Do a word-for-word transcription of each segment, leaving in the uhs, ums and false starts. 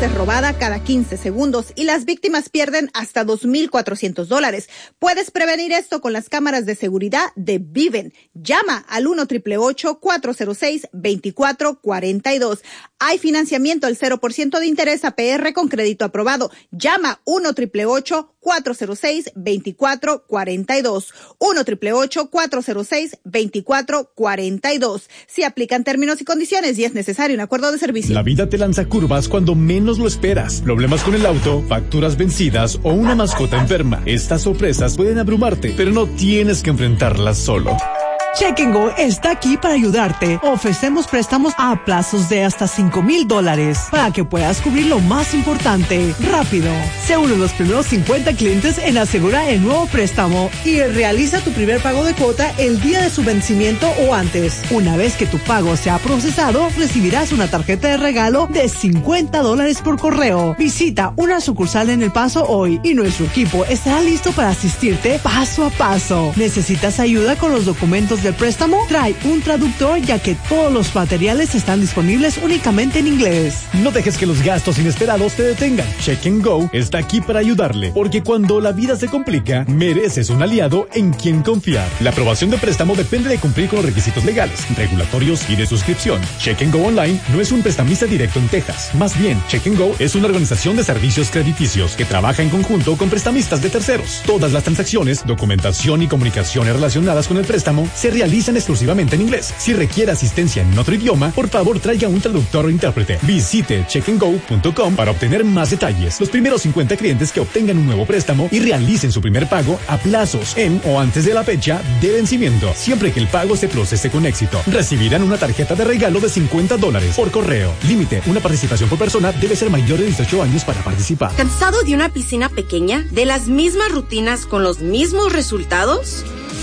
es robada cada quince segundos y las víctimas pierden hasta dos mil cuatrocientos dólares. Puedes prevenir esto con las cámaras de seguridad de Viven. Llama al uno ocho ocho ocho, cuatro cero seis, dos cuatro cuatro dos. Hay financiamiento al cero por ciento de interés A P R con crédito aprobado. Llama uno ocho ocho ocho, cuatro cero seis, dos cuatro cuatro dos. uno ocho ocho ocho, cuatro cero seis, dos cuatro cuatro dos. Si aplican términos y condiciones y es necesario un acuerdo de servicio. La vida te lanza curvas cuando menos lo esperas. Problemas con el auto, facturas vencidas o una mascota enferma. Estas sorpresas pueden abrumarte, pero no tienes que enfrentarlas solo. Check and Go está aquí para ayudarte. Ofrecemos préstamos a plazos de hasta cinco mil dólares para que puedas cubrir lo más importante rápido. Sé uno de los primeros cincuenta clientes en asegurar el nuevo préstamo y realiza tu primer pago de cuota el día de su vencimiento o antes. Una vez que tu pago sea procesado, recibirás una tarjeta de regalo de cincuenta dólares por correo. Visita una sucursal en El Paso hoy y nuestro equipo estará listo para asistirte paso a paso. ¿Necesitas ayuda con los documentos de del préstamo? Trae un traductor, ya que todos los materiales están disponibles únicamente en inglés. No dejes que los gastos inesperados te detengan. Check and Go está aquí para ayudarle, porque cuando la vida se complica, mereces un aliado en quien confiar. La aprobación de préstamo depende de cumplir con los requisitos legales, regulatorios y de suscripción. Check and Go Online no es un prestamista directo en Texas. Más bien, Check and Go es una organización de servicios crediticios que trabaja en conjunto con prestamistas de terceros. Todas las transacciones, documentación y comunicaciones relacionadas con el préstamo se realizan exclusivamente en inglés. Si requiere asistencia en otro idioma, por favor traiga un traductor o intérprete. Visite check and go punto com para obtener más detalles. Los primeros cincuenta clientes que obtengan un nuevo préstamo y realicen su primer pago a plazos en o antes de la fecha de vencimiento, siempre que el pago se procese con éxito, recibirán una tarjeta de regalo de cincuenta dólares por correo. Límite: una participación por persona debe ser mayor de dieciocho años para participar. ¿Cansado de una piscina pequeña? ¿De las mismas rutinas con los mismos resultados?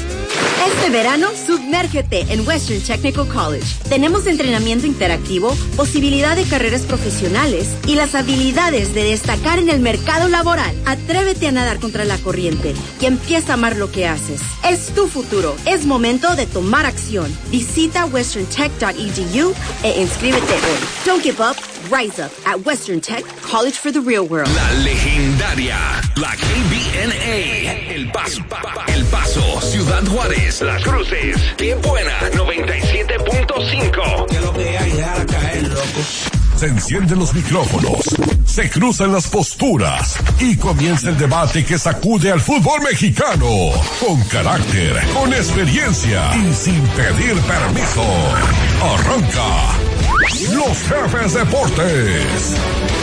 Este verano, sumérgete en Western Technical College. Tenemos entrenamiento interactivo, posibilidad de carreras profesionales y las habilidades de destacar en el mercado laboral. Atrévete a nadar contra la corriente y empieza a amar lo que haces. Es tu futuro. Es momento de tomar acción. Visita western tech punto e d u e inscríbete hoy. Don't give up. Rise up at Western Tech College for the Real World. La legendaria, la K B N A, El Paso, El Paso, Ciudad Juárez, Las Cruces, Qué Buena, noventa y siete punto cinco. Que lo que hay, dejar caer, loco. Se encienden los micrófonos, se cruzan las posturas y comienza el debate que sacude al fútbol mexicano. Con carácter, con experiencia y sin pedir permiso. Arranca Los Jefes Deportes.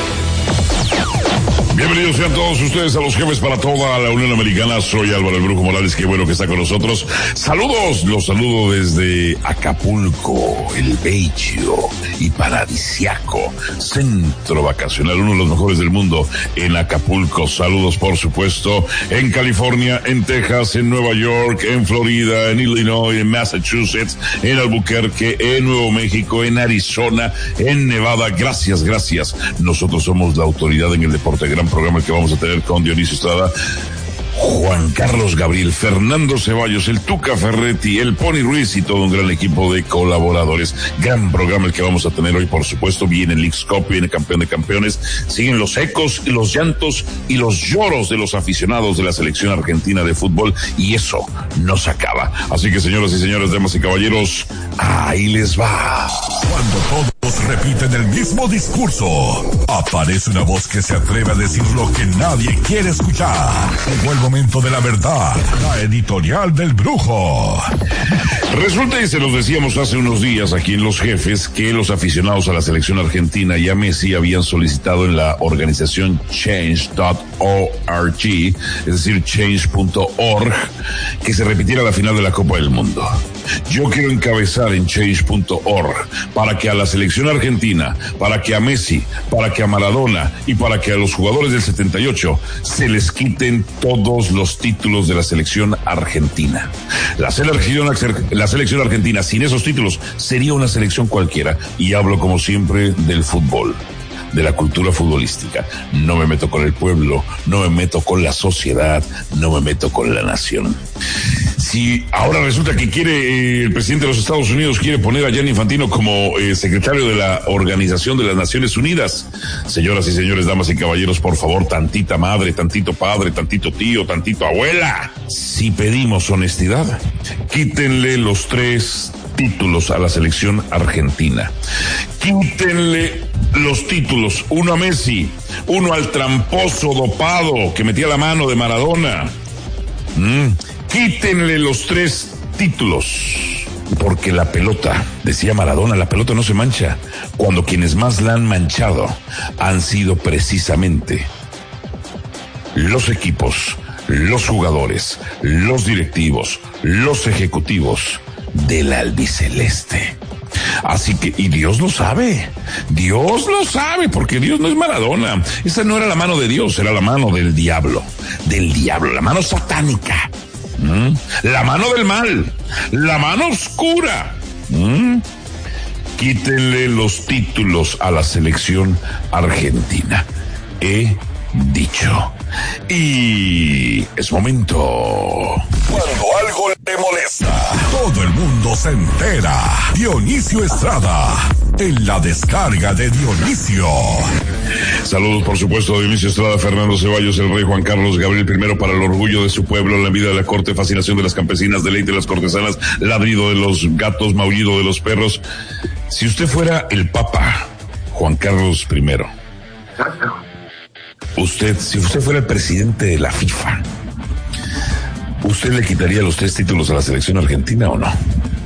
Bienvenidos sean todos ustedes a Los Jefes para toda la Unión Americana. Soy Álvaro El Brujo Morales, qué bueno que está con nosotros. Saludos, los saludo desde Acapulco, el bello y paradisiaco centro vacacional, uno de los mejores del mundo en Acapulco. Saludos, por supuesto, en California, en Texas, en Nueva York, en Florida, en Illinois, en Massachusetts, en Albuquerque, en Nuevo México, en Arizona, en Nevada. Gracias, gracias. Nosotros somos la autoridad en el deporte. Gran programa que vamos a tener con Dionisio Estrada, Juan Carlos Gabriel, Fernando Ceballos, el Tuca Ferretti, el Pony Ruiz y todo un gran equipo de colaboradores. Gran programa el que vamos a tener hoy, por supuesto. Viene el Leagues Cup, viene campeón de campeones. Siguen los ecos, los llantos y los lloros de los aficionados de la selección argentina de fútbol, y eso no se acaba. Así que, señoras y señores, damas y caballeros, ahí les va. Cuando todos repiten el mismo discurso, aparece una voz que se atreve a decir lo que nadie quiere escuchar. Llegó el momento de la verdad, la editorial del Brujo. Resulta, y se los decíamos hace unos días aquí en Los Jefes, que los aficionados a la selección argentina y a Messi habían solicitado en la organización change punto org, es decir, change punto org, que se repitiera la final de la Copa del Mundo. Yo quiero encabezar en change punto org para que a la selección argentina, para que a Messi, para que a Maradona y para que a los jugadores del setenta y ocho se les quiten todos los títulos de la selección argentina. La selección, la selección argentina sin esos títulos sería una selección cualquiera, y hablo como siempre del fútbol, de la cultura futbolística. No me meto con el pueblo, no me meto con la sociedad, no me meto con la nación. Si ahora resulta que quiere, eh, el presidente de los Estados Unidos quiere poner a Gianni Infantino como eh, secretario de la Organización de las Naciones Unidas. Señoras y señores, damas y caballeros, por favor, tantita madre, tantito padre, tantito tío, tantito abuela. Si pedimos honestidad, quítenle los tres títulos a la selección argentina. Quítenle los títulos, uno a Messi, uno al tramposo dopado que metía la mano de Maradona. Mm. Quítenle los tres títulos, porque la pelota, decía Maradona, la pelota no se mancha, cuando quienes más la han manchado han sido precisamente los equipos, los jugadores, los directivos, los ejecutivos del albiceleste. Así que, y Dios lo sabe, Dios lo sabe, porque Dios no es Maradona. Esa no era la mano de Dios, era la mano del diablo, del diablo, la mano satánica, ¿Mm? la mano del mal, la mano oscura. ¿Mm? Quítenle los títulos a la selección argentina. He dicho. Y es momento. Cuando algo le molesta, todo el mundo se entera. Dionisio Estrada, en la descarga de Dionisio. Saludos, por supuesto, a Dionisio Estrada, Fernando Ceballos, el rey Juan Carlos Gabriel primero, para el orgullo de su pueblo, la vida de la corte, fascinación de las campesinas, deleite de las cortesanas, ladrido de los gatos, maullido de los perros. Si usted fuera el Papa Juan Carlos primero, usted, si usted fuera el presidente de la FIFA, ¿usted le quitaría los tres títulos a la selección argentina o no?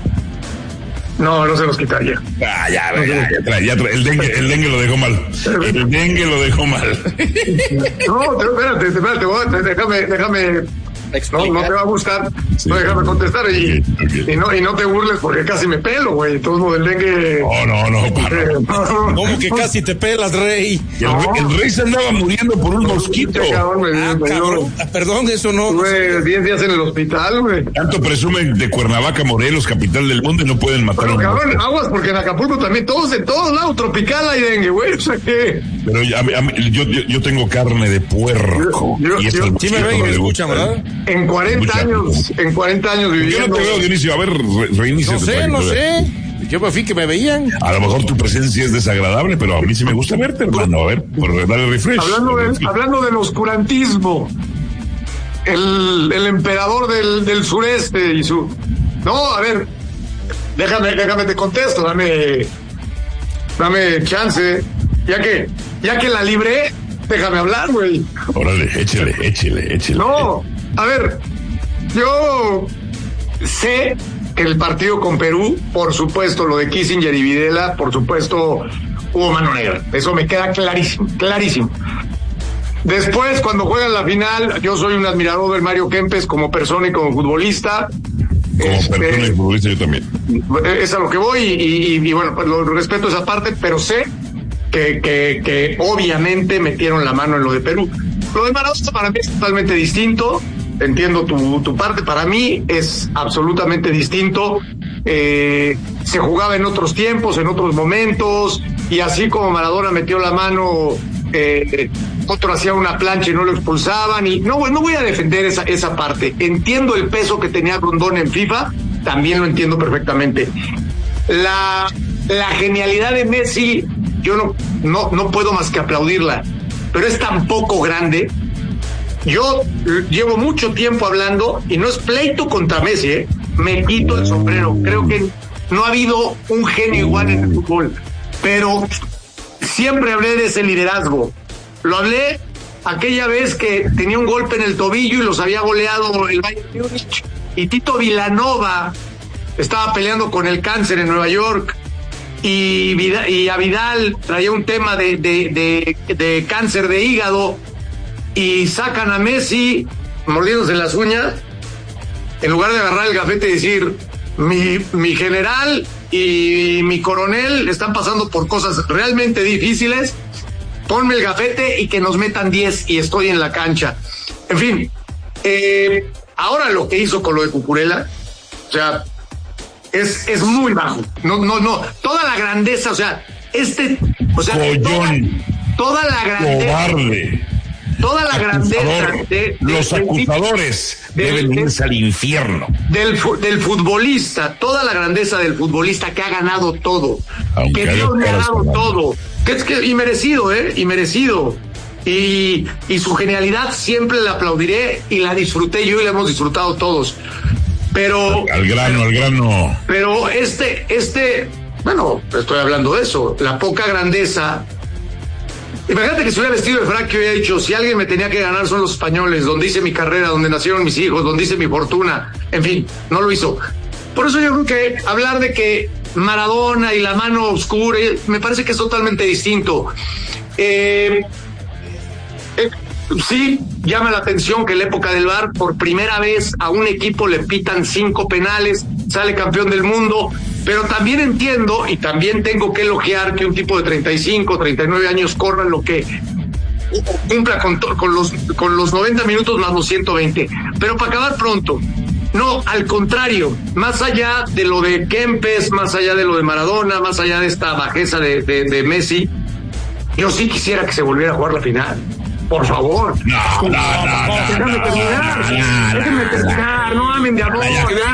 No, no se los quitaría. Ah, ya, ya, ya, ya, trae, ya trae. El dengue, el dengue lo dejó mal. El dengue lo dejó mal. No, espérate, espérate, espérate, déjame, déjame. No, no te va a gustar. Sí. No, déjame contestar y, okay, okay. y no y no te burles porque casi me pelo, güey. Todos modos el dengue. No, no, no, para. ¿Cómo que casi te pelas, Rey? El, no. rey, el rey se andaba muriendo por un mosquito. Cabrón, ah, güey, cabrón. Ah, perdón, eso no. Güey, diez días en el hospital, güey. Tanto presumen de Cuernavaca, Morelos, capital del mundo, y no pueden matar. Pero, a un cabrón, mosquito. Aguas, porque en Acapulco también, todos en todos lados tropical hay dengue, güey. O sea que. Pero a mí, a mí, yo, yo, yo tengo carne de puerco. Yo, y yo, eso sí me ven y me escuchan, ¿verdad? En cuarenta años, en cuarenta años viviendo. Yo no te veo, Dionisio. A ver, re, reinicia. No sé, no sé. Yo me fui que me veían. A lo mejor tu presencia es desagradable, pero a mí sí me gusta verte, hermano. A ver, por darle refresh. Hablando, de, hablando del oscurantismo, el, el emperador del, del sureste y su... No, a ver, déjame, déjame te contesto, dame, dame chance. Ya que, ya que la libré, déjame hablar, güey. Órale, échele, échele, échele. No, a ver, yo sé que el partido con Perú, por supuesto, lo de Kissinger y Videla, por supuesto, hubo mano negra. Eso me queda clarísimo, clarísimo. Después, cuando juegan la final, yo soy un admirador del Mario Kempes como persona y como futbolista. Como este, persona y futbolista yo también. Es a lo que voy y, y, y bueno, pues lo respeto esa parte, pero sé que, que, que obviamente metieron la mano en lo de Perú. Lo de Maradona para mí es totalmente distinto. Entiendo tu, tu parte, para mí es absolutamente distinto. Eh, se jugaba en otros tiempos, en otros momentos, y así como Maradona metió la mano, eh, otro hacía una plancha y no lo expulsaban, y no, no voy a defender esa, esa parte. Entiendo el peso que tenía Rondón en FIFA, también lo entiendo perfectamente. La, la genialidad de Messi, yo no, no, no puedo más que aplaudirla, pero es tan poco grande. Yo llevo mucho tiempo hablando, y no es pleito contra Messi, ¿eh? Me quito el sombrero. Creo que no ha habido un genio igual en el fútbol, pero siempre hablé de ese liderazgo. Lo hablé aquella vez que tenía un golpe en el tobillo y los había goleado el Bayern Múnich, y Tito Vilanova estaba peleando con el cáncer en Nueva York, y, Vidal, y a Vidal traía un tema de, de, de, de cáncer de hígado, y sacan a Messi mordiéndose las uñas, en lugar de agarrar el gafete y decir, mi, mi general y mi coronel están pasando por cosas realmente difíciles, ponme el gafete y que nos metan diez y estoy en la cancha. En fin, eh, ahora lo que hizo con lo de Cucurella, o sea, es, es muy bajo. No, no, no, toda la grandeza, o sea, este, o sea, toda, toda la grandeza. Cobarde. toda la grandeza de, de, los de, acusadores de, deben de, irse al infierno. Del, del futbolista, toda la grandeza del futbolista que ha ganado todo, Aunque que Dios le ha dado ganado. todo, que es que y merecido, eh, y merecido. Y, y su genialidad siempre la aplaudiré y la disfruté yo y la hemos disfrutado todos. Pero al grano, al grano. Pero este, este, bueno, estoy hablando de eso, la poca grandeza. Imagínate que se hubiera vestido de frac y hubiera dicho, si alguien me tenía que ganar son los españoles, donde hice mi carrera, donde nacieron mis hijos, donde hice mi fortuna, en fin, no lo hizo. Por eso yo creo que hablar de que Maradona y la mano oscura, me parece que es totalmente distinto. Eh, eh, sí, llama la atención que en la época del V A R, por primera vez a un equipo le pitan cinco penales, sale campeón del mundo, pero también entiendo y también tengo que elogiar que un tipo de treinta y cinco, treinta y nueve años corra lo que cumpla con, con, los, con los noventa minutos más los ciento veinte. Pero para acabar pronto, no, al contrario, más allá de lo de Kempes, más allá de lo de Maradona, más allá de esta bajeza de, de, de Messi, yo sí quisiera que se volviera a jugar la final. Por favor. No, no, no. Déjame terminar. Déjenme terminar. No amen de amor.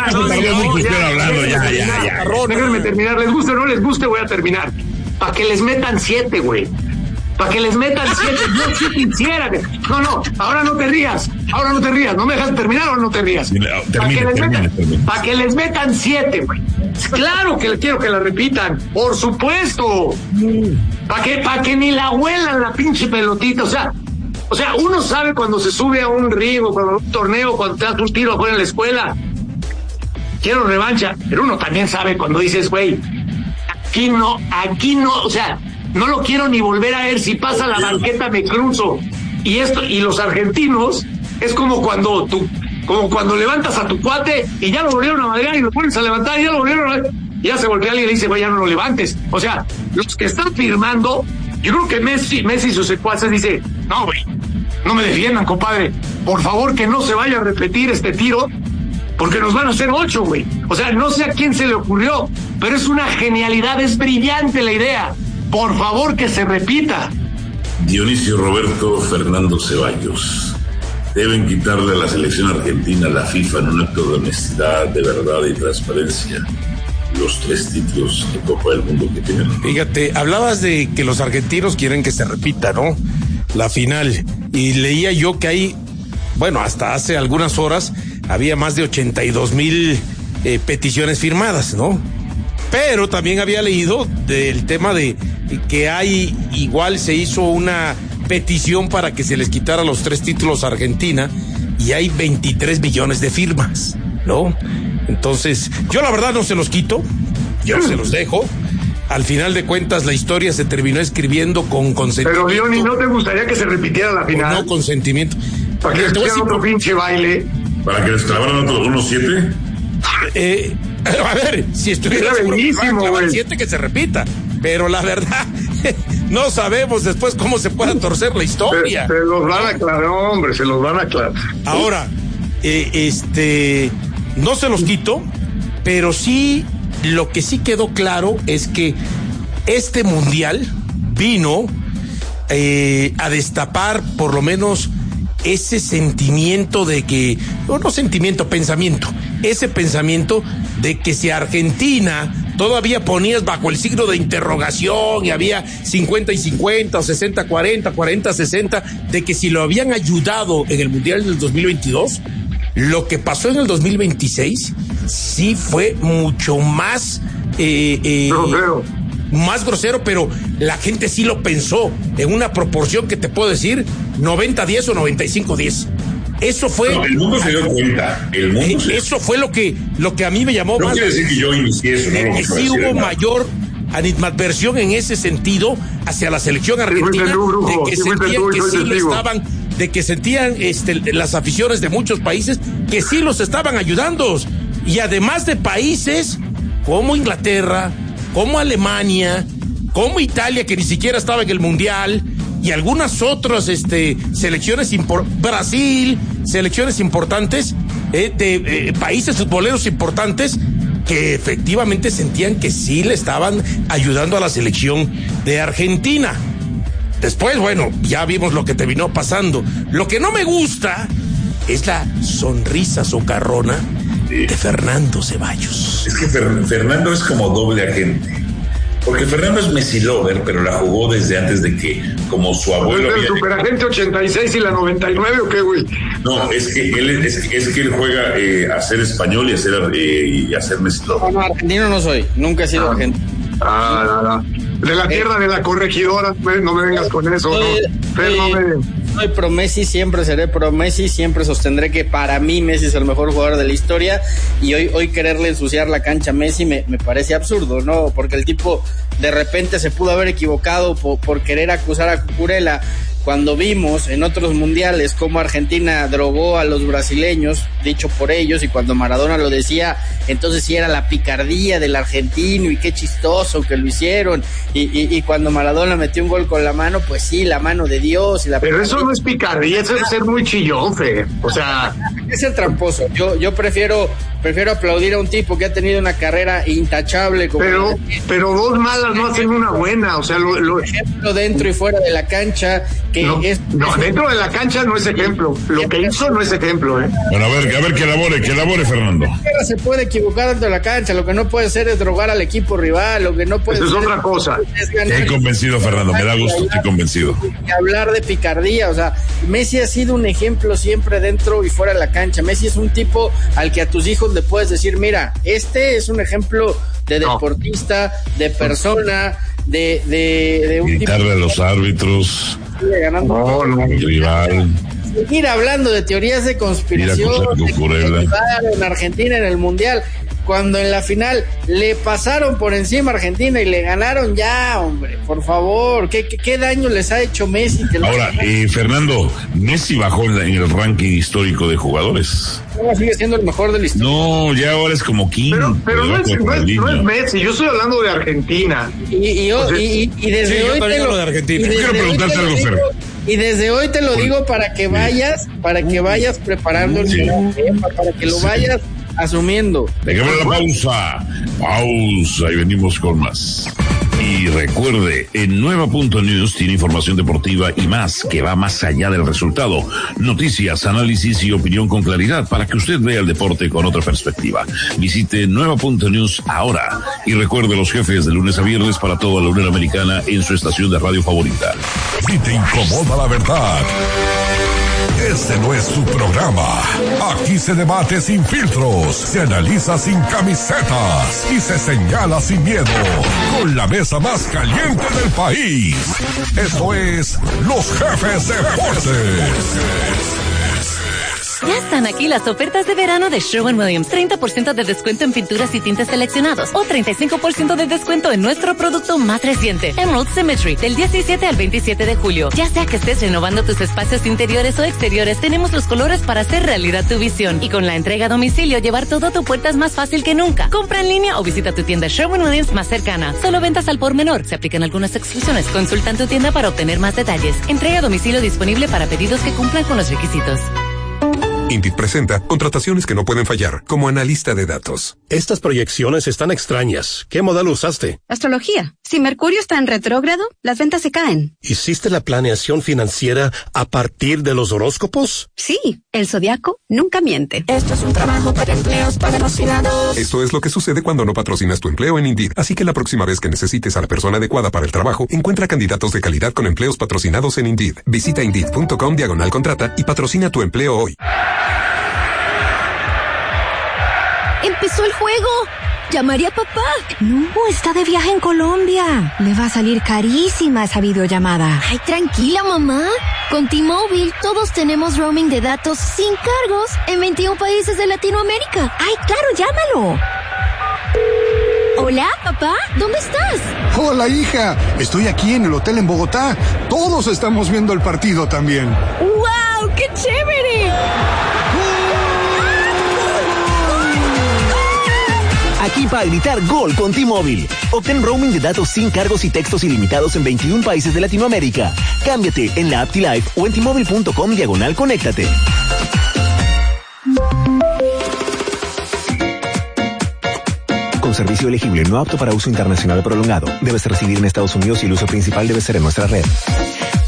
Déjenme terminar. Les guste o no les guste, voy a terminar. Para que les metan siete, güey. Para que les metan siete. Yo sí quisiera. No, no. Ahora no te rías. Ahora no te rías. ¿No me dejas terminar o no te rías? Para que les metan, para que les metan siete, güey. Claro que quiero que la repitan. Por supuesto. Para que, para que ni la huelan la pinche pelotita. O sea, O sea, uno sabe cuando se sube a un ring, cuando a un torneo, cuando te das un tiro afuera en la escuela, quiero revancha, pero uno también sabe cuando dices, güey, aquí no, aquí no, o sea, no lo quiero ni volver a ver, si pasa la banqueta me cruzo. Y esto, y los argentinos, es como cuando tú, como cuando levantas a tu cuate y ya lo volvieron a madrear y lo pones a levantar y ya lo volvieron a y ya se voltea alguien y le dice, güey, ya no lo levantes. O sea, los que están firmando, yo creo que Messi, Messi y sus secuaces dice, no, güey, no me defiendan, compadre. Por favor, que no se vaya a repetir este tiro, porque nos van a hacer ocho, güey. O sea, no sé a quién se le ocurrió, pero es una genialidad, es brillante la idea. Por favor, que se repita. Dionisio Roberto Fernando Ceballos. Deben quitarle a la selección argentina, la FIFA, en un acto de honestidad, de verdad y transparencia, los tres títulos de Copa del Mundo que tienen. Fíjate, hablabas de que los argentinos quieren que se repita, ¿no? La final. Y leía yo que hay, bueno, hasta hace algunas horas había más de ochenta y dos mil eh, peticiones firmadas, ¿no? Pero también había leído del tema de que hay, igual se hizo una petición para que se les quitara los tres títulos a Argentina y hay veintitrés millones de firmas, ¿no? Entonces, yo la verdad no se los quito, yo se los dejo. Al final de cuentas, la historia se terminó escribiendo con consentimiento. Pero, Leoni, ¿no te gustaría que se repitiera la final? No consentimiento. Para que les hicieran otro pinche baile. ¿Para que les clavaran otros unos siete? Eh, a ver, si estuviera seguro que van a clavar siete, que se repita. Pero la verdad, no sabemos después cómo se pueda torcer la historia. Se, se los van a aclarar, hombre, se los van a aclarar. Ahora, eh, este, no se los quito, pero sí, lo que sí quedó claro es que este mundial vino eh, a destapar por lo menos ese sentimiento de que, no, no sentimiento, pensamiento, ese pensamiento de que si Argentina todavía ponías bajo el signo de interrogación y había cincuenta y cincuenta o sesenta cuarenta, cuarenta sesenta, de que si lo habían ayudado en el mundial del dos mil veintidós, lo que pasó en el dos mil veintiséis sí fue mucho más eh, eh, grosero. más grosero, pero la gente sí lo pensó en una proporción que te puedo decir noventa diez o noventa y cinco diez. Eso fue. No, el mundo se dio cuenta. El mundo eh, se... Eso fue lo que lo que a mí me llamó no más. No quiere decir que yo inicié eso, eh, no. Que sí hubo mayor animadversión en ese sentido hacia la selección argentina, sí, tú, de que sí, sentían tú, que sí lo estaban, de que sentían este, las aficiones de muchos países que sí los estaban ayudando, y además de países como Inglaterra, como Alemania, como Italia, que ni siquiera estaba en el mundial, y algunas otras este, selecciones impor- Brasil, selecciones importantes eh, de eh, países futboleros importantes, que efectivamente sentían que sí le estaban ayudando a la selección de Argentina. Después, bueno, ya vimos lo que te vino pasando. Lo que no me gusta es la sonrisa socarrona de Fernando Ceballos. Es que Fer- Fernando es como doble agente. Porque Fernando es Messi lover, pero la jugó desde antes de que, como su abuelo... ¿Es el había... superagente ochenta y seis y la noventa y nueve o qué, güey? No, es que él, es, es que él juega eh, a ser español y a ser, eh, y a ser Messi lover. No, no, argentino no soy, nunca he sido Ah. argentino. Ah, no, no. De la tierra de la corregidora, no me vengas con eso, ¿no? Fer, no me... Soy pro Messi, siempre seré pro Messi, siempre sostendré que para mí Messi es el mejor jugador de la historia y hoy, hoy quererle ensuciar la cancha a Messi me, me parece absurdo, ¿no? Porque el tipo de repente se pudo haber equivocado por, por querer acusar a Cucurella cuando vimos en otros mundiales cómo Argentina drogó a los brasileños, dicho por ellos, y cuando Maradona lo decía, entonces sí era la picardía del argentino y qué chistoso que lo hicieron, y, y, y cuando Maradona metió un gol con la mano, pues sí, la mano de Dios. Y la Pero eso no es picardía, eso es ser muy chillón, Fe. O sea... Es el tramposo. Yo, yo prefiero, prefiero aplaudir a un tipo que ha tenido una carrera intachable. Como pero, pero dos malas no hacen una buena, o sea, lo... lo... ejemplo dentro y fuera de la cancha, que no, es... No, dentro de la cancha no es ejemplo, lo que hizo no es ejemplo, ¿eh? Bueno, a ver, a ver, que elabore, que elabore, Fernando. Se puede equivocar dentro de la cancha, lo que no puede ser es drogar al equipo rival, lo que no puede Eso ser es otra cosa. Estoy convencido, Fernando, me da gusto, estoy convencido. Y hablar de picardía, o sea, Messi ha sido un ejemplo siempre dentro y fuera de la cancha. Messi es un tipo al que a tus hijos le puedes decir, mira, este es un ejemplo de deportista, de persona, de, de, de un Gritarle tipo a los árbitros. Ganando no, no. Rival. Seguir hablando de teorías de conspiración, en Argentina en el Mundial, cuando en la final le pasaron por encima a Argentina y le ganaron ya, hombre, por favor, ¿qué, qué, qué daño les ha hecho Messi? Que ahora, eh, Fernando, Messi bajó en, la, en el ranking histórico de jugadores. No, sigue siendo el mejor de la historia. No, ya ahora es como quinto. Pero, pero no, es, no, es, no es Messi, yo estoy hablando de Argentina. Y, y, yo, o sea, y, y, y desde sí, hoy te lo, de Argentina. Y quiero preguntarte algo, Fer. Y desde hoy te lo digo para que vayas, para que vayas preparando el sí. tema, para que lo sí. vayas asumiendo. Dejemos la pausa. Pausa y venimos con más. Y recuerde, en Nueva punto news tiene información deportiva y más que va más allá del resultado. Noticias, análisis y opinión con claridad para que usted vea el deporte con otra perspectiva. Visite Nueva punto news ahora y recuerde los jefes de lunes a viernes para toda la Unión Americana en su estación de radio favorita. Si te incomoda la verdad, este no es su programa. Aquí se debate sin filtros, se analiza sin camisetas y se señala sin miedo. Con la mesa más caliente del país. Esto es Los Jefes Deportes. Ya están aquí las ofertas de verano de Sherwin-Williams. treinta por ciento de descuento en pinturas y tintes seleccionados o treinta y cinco por ciento de descuento en nuestro producto más reciente, Emerald Symmetry, del diecisiete al veintisiete de julio. Ya sea que estés renovando tus espacios interiores o exteriores, tenemos los colores para hacer realidad tu visión. Y con la entrega a domicilio, llevar todo a tu puerta es más fácil que nunca. Compra en línea o visita tu tienda Sherwin-Williams más cercana. Solo ventas al por menor. Se aplican algunas exclusiones. Consulta en tu tienda para obtener más detalles. Entrega a domicilio disponible para pedidos que cumplan con los requisitos. Indeed presenta contrataciones que no pueden fallar, como analista de datos. Estas proyecciones están extrañas. ¿Qué modal usaste? Astrología. Si Mercurio está en retrógrado, las ventas se caen. ¿Hiciste la planeación financiera a partir de los horóscopos? Sí, el zodiaco nunca miente. Esto es un trabajo para empleos patrocinados. Esto es lo que sucede cuando no patrocinas tu empleo en Indeed. Así que la próxima vez que necesites a la persona adecuada para el trabajo, encuentra candidatos de calidad con empleos patrocinados en Indeed. Visita Indeed.com diagonal contrata y patrocina tu empleo hoy. ¡Empezó el juego! ¡Llamaré a papá! No, está de viaje en Colombia. Le va a salir carísima esa videollamada. Ay, tranquila, mamá. Con T-Mobile todos tenemos roaming de datos sin cargos en veintiún países de Latinoamérica. ¡Ay, claro, llámalo! Hola, papá, ¿dónde estás? Hola, hija. Estoy aquí en el hotel en Bogotá. Todos estamos viendo el partido también. ¡Wow! ¡Qué chévere! Aquí para gritar gol con T-Mobile. Obtén roaming de datos sin cargos y textos ilimitados en veintiún países de Latinoamérica. Cámbiate en la app T-Life o en T-Mobile.com diagonal conéctate. Con servicio elegible, no apto para uso internacional prolongado. Debes residir en Estados Unidos y el uso principal debe ser en nuestra red.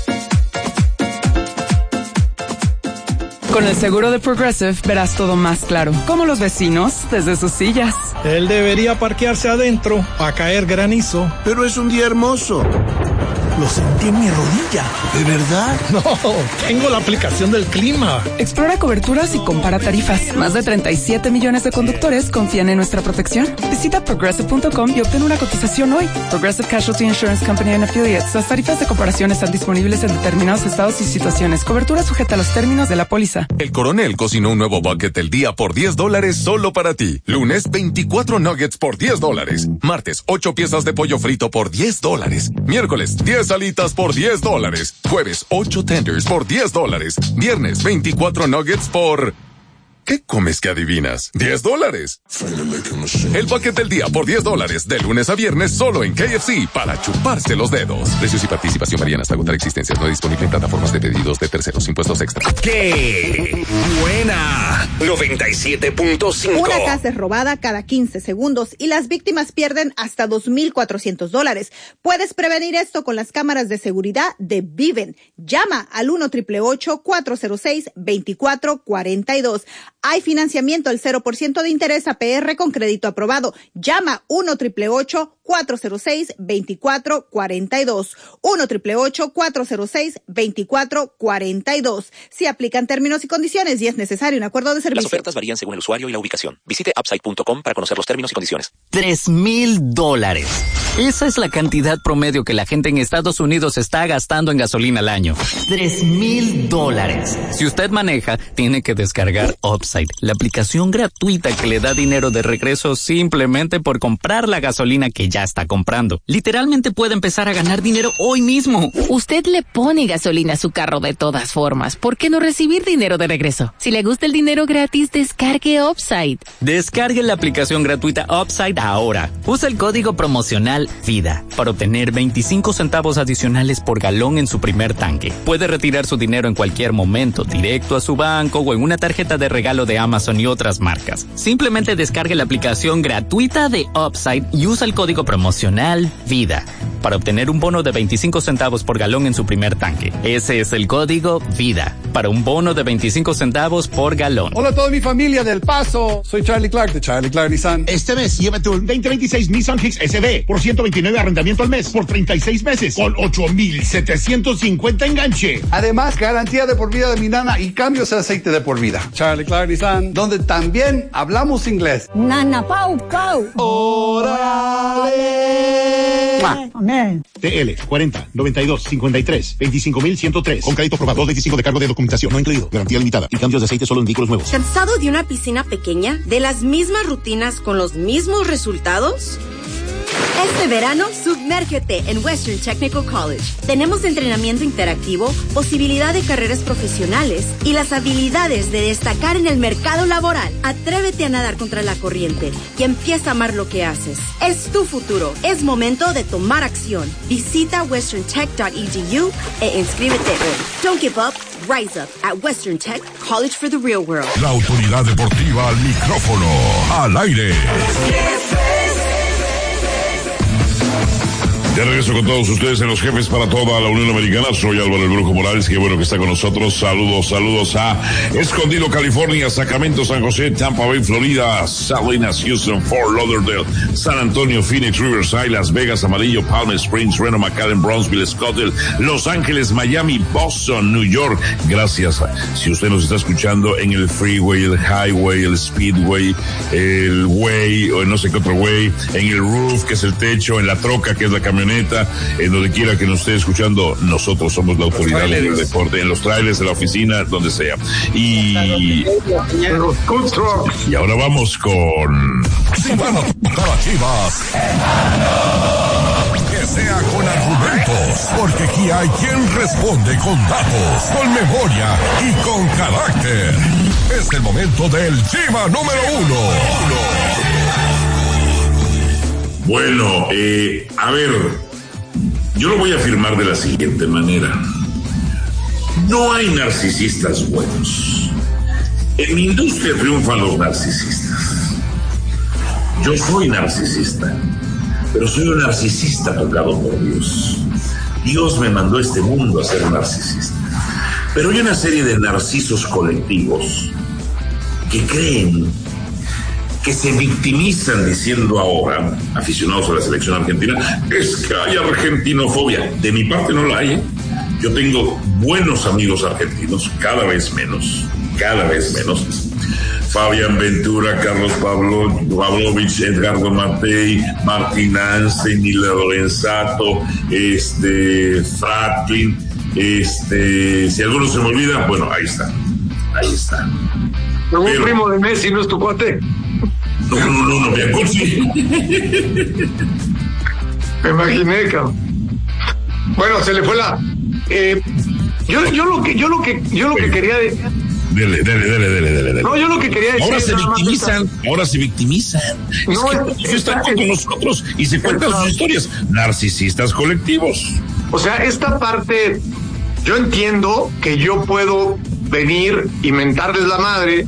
Con el seguro de Progressive verás todo más claro, como los vecinos desde sus sillas. Él debería parquearse adentro a caer granizo. Pero es un día hermoso. Lo sentí en mi rodilla. ¿De verdad? No, tengo la aplicación del clima. Explora coberturas y compara tarifas. Más de treinta y siete millones de conductores confían en nuestra protección. Visita progressive punto com y obtén una cotización hoy. Progressive Casualty Insurance Company and Affiliates. Las tarifas de comparación están disponibles en determinados estados y situaciones. Cobertura sujeta a los términos de la póliza. El Coronel cocinó un nuevo bucket del día por diez dólares solo para ti. Lunes, veinticuatro nuggets por diez dólares. Martes, ocho piezas de pollo frito por diez dólares. Miércoles, diez alitas por diez dólares. Jueves, ocho tenders por diez dólares. Viernes, veinticuatro nuggets por... ¿Qué comes que adivinas? diez dólares. El bucket del día por diez dólares. De lunes a viernes solo en K F C para chuparse los dedos. Precios y participación varían hasta agotar existencias. No disponible en plataformas de pedidos de terceros. Impuestos extra. ¡Qué buena! noventa y siete punto cinco. Una casa es robada cada quince segundos y las víctimas pierden hasta dos mil cuatrocientos dólares. Puedes prevenir esto con las cámaras de seguridad de Viven. Llama al uno ocho ocho ocho, cuatro cero seis, dos cuatro cuatro dos. Hay financiamiento al cero por ciento de interés A P R con crédito aprobado. Llama uno ocho ocho ocho, cuatro cero seis, dos cuatro cuatro dos. uno ocho ocho ocho, cuatro cero seis, dos cuatro cuatro dos. Si aplican términos y condiciones y es necesario un acuerdo de servicio. Las ofertas varían según el usuario y la ubicación. Visite upside punto com para conocer los términos y condiciones. Tres mil dólares. Esa es la cantidad promedio que la gente en Estados Unidos está gastando en gasolina al año. Tres mil dólares. Si usted maneja, tiene que descargar Upside, la aplicación gratuita que le da dinero de regreso simplemente por comprar la gasolina que ya está comprando. Literalmente puede empezar a ganar dinero hoy mismo. Usted le pone gasolina a su carro de todas formas. ¿Por qué no recibir dinero de regreso? Si le gusta el dinero gratis, descargue Upside. Descargue la aplicación gratuita Upside ahora. Usa el código promocional VIDA para obtener veinticinco centavos adicionales por galón en su primer tanque. Puede retirar su dinero en cualquier momento, directo a su banco o en una tarjeta de regalo de Amazon y otras marcas. Simplemente descargue la aplicación gratuita de Upside y usa el código promocional VIDA para obtener un bono de veinticinco centavos por galón en su primer tanque. Ese es el código VIDA para un bono de veinticinco centavos por galón. Hola a toda mi familia del Paso. Soy Charlie Clark de Charlie Clark Nissan. Este mes llévate un veinte veintiséis Nissan Kicks S V por ciento veintinueve arrendamiento al mes por treinta y seis meses con ocho mil setecientos cincuenta enganche. Además, garantía de por vida de mi nana y cambios de aceite de por vida. Charlie Clark Nissan, donde también hablamos inglés. Nana Pau Pau. ¡Órale! Amén. T L cuarenta noventa y dos cincuenta y tres veinticinco mil ciento tres con crédito aprobado. dos veinticinco de cargo de documentación no incluido. Garantía limitada y cambios de aceite solo en vehículos nuevos. ¿Cansado de una piscina pequeña? ¿De las mismas rutinas con los mismos resultados? Este verano, sumérgete en Western Technical College. Tenemos entrenamiento interactivo, posibilidad de carreras profesionales y las habilidades de destacar en el mercado laboral. Atrévete a nadar contra la corriente y empieza a amar lo que haces. Es tu futuro. Es momento de tomar acción. Visita western tech punto e d u e inscríbete hoy. Don't give up. Rise up at Western Tech College for the Real World. La autoridad deportiva al micrófono, al aire. De regreso con todos ustedes en Los Jefes para toda la Unión Americana. Soy Álvaro el Brujo Morales, qué bueno que está con nosotros. Saludos, saludos a Escondido, California, Sacramento, San José, Tampa Bay, Florida, Salinas, Houston, Fort Lauderdale, San Antonio, Phoenix, Riverside, Las Vegas, Amarillo, Palm Springs, Reno, McAllen, Brownsville, Scottsdale, Los Ángeles, Miami, Boston, New York. Gracias. Si usted nos está escuchando en el freeway, el highway, el speedway, el way, o no sé qué otro way, en el roof, que es el techo, en la troca, que es la camioneta, en donde quiera que nos esté escuchando, nosotros somos la autoridad del deporte, en los trailers, en la oficina, donde sea. Y y ahora vamos con Chivas, que sea con argumentos, porque aquí hay quien responde con datos, con memoria y con carácter. Es el momento del Chiva número uno. Bueno, eh, a ver, yo lo voy a afirmar de la siguiente manera. No hay narcisistas buenos. En mi industria triunfan los narcisistas. Yo soy narcisista, pero soy un narcisista tocado por Dios. Dios me mandó a este mundo a ser narcisista. Pero hay una serie de narcisos colectivos que creen, que se victimizan diciendo ahora, aficionados a la selección argentina, es que hay argentinofobia. De mi parte no la hay, ¿eh? Yo tengo buenos amigos argentinos, cada vez menos, cada vez menos. Fabián Ventura, Carlos Pablo, Pavlovich, Edgardo Matei, Martín Anse, Nila Lorenzato, este, Franklin, este, si alguno se me olvida, bueno, ahí está, ahí está. ¿Un Pero, primo de Messi no es tu cuate? No, no, no, no, me acuerdo. Me imaginé, cabrón. Bueno, se le fue la... Eh, yo, yo lo que, yo lo que, yo lo que quería decir... Dele, dele, dele, dele, dele. No, yo lo que quería decir... Ahora se victimizan, ahora se victimizan. No, es que ellos están con nosotros y se cuentan sus historias. Narcisistas colectivos. O sea, esta parte, yo entiendo que yo puedo venir y mentarles la madre,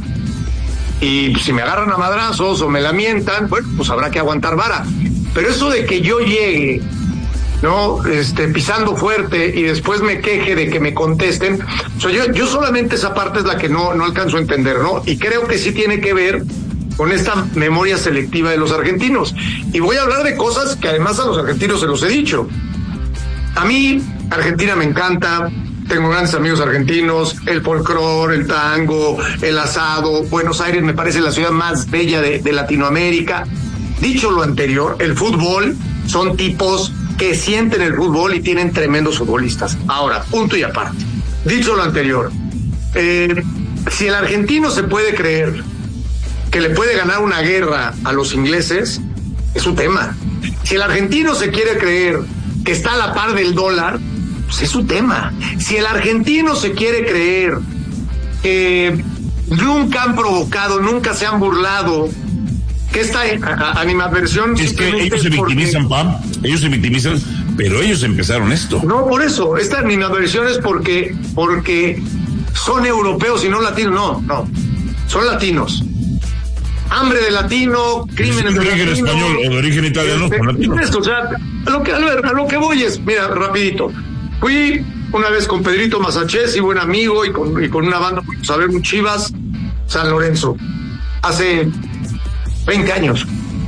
y si me agarran a madrazos o me la mientan, bueno, pues habrá que aguantar vara. Pero eso de que yo llegue, ¿no? Este, pisando fuerte y después me queje de que me contesten, o sea, yo, yo solamente esa parte es la que no, no alcanzo a entender, ¿no? Y creo que sí tiene que ver con esta memoria selectiva de los argentinos. Y voy a hablar de cosas que además a los argentinos se los he dicho. A mí, Argentina me encanta, tengo grandes amigos argentinos, el folclore, el tango, el asado. Buenos Aires me parece la ciudad más bella de, de Latinoamérica. Dicho lo anterior, el fútbol son tipos que sienten el fútbol y tienen tremendos futbolistas. Ahora, punto y aparte. Dicho lo anterior, eh, si el argentino se puede creer que le puede ganar una guerra a los ingleses, es un tema. Si el argentino se quiere creer que está a la par del dólar, pues es un tema. Si el argentino se quiere creer que nunca han provocado, nunca se han burlado, que esta animadversión... Es que ellos se victimizan, porque... Pam, ellos se victimizan, pero ellos empezaron esto. No, por eso, esta animadversión es porque, porque son europeos y no latinos, no, no, son latinos. Hambre de latino, crímenes de, de origen latino, español o de origen italiano, este, son latinos. Esto, o sea, a lo que, a lo, a lo que voy es, mira, rapidito, fui una vez con Pedrito Masachés y buen amigo, y con, y con una banda, pues, a ver un Chivas San Lorenzo, hace veinte años,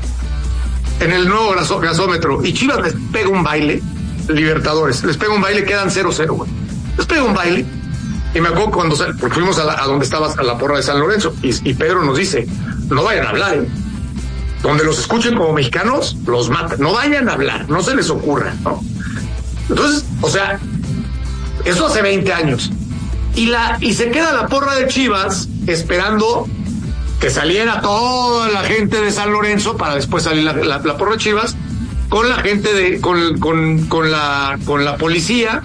en el nuevo gasómetro, y Chivas les pega un baile, Libertadores, les pega un baile, quedan cero cero, güey. Les pega un baile, y me acuerdo cuando porque fuimos a, la, a donde estaba a la porra de San Lorenzo, y, y Pedro nos dice, no vayan a hablar, ¿eh? Donde los escuchen como mexicanos, los matan, no vayan a hablar, no se les ocurra, ¿no? Entonces, o sea, eso hace veinte años, y la y se queda la porra de Chivas esperando que saliera toda la gente de San Lorenzo para después salir la, la, la porra de Chivas con la gente de con, con, con la con la policía.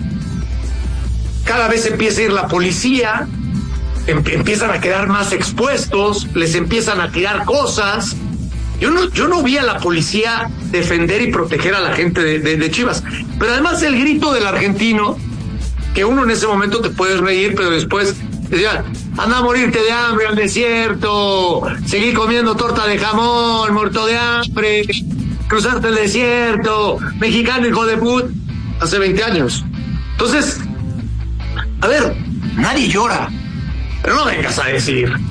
Cada vez empieza a ir la policía, em, empiezan a quedar más expuestos, les empiezan a tirar cosas. Yo no yo no vi a la policía defender y proteger a la gente de, de, de Chivas, pero además el grito del argentino, que uno en ese momento te puedes reír, pero después decían, anda a morirte de hambre al desierto, seguir comiendo torta de jamón, muerto de hambre, cruzarte el desierto, mexicano hijo de put, hace veinte años. Entonces, a ver, nadie llora, pero no vengas a decir